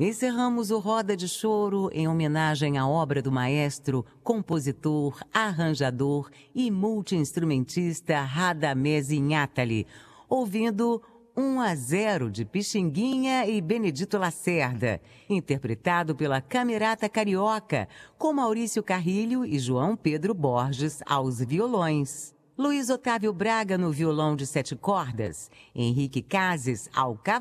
Encerramos o Roda de Choro em homenagem à obra do maestro, compositor, arranjador e multi-instrumentista Radamés Inátali, ouvindo 1-0 de Pixinguinha e Benedito Lacerda, interpretado pela Camerata Carioca, com Maurício Carrilho e João Pedro Borges aos violões. Luiz Otávio Braga no violão de 7 cordas, Henrique Cases ao cavaquinho,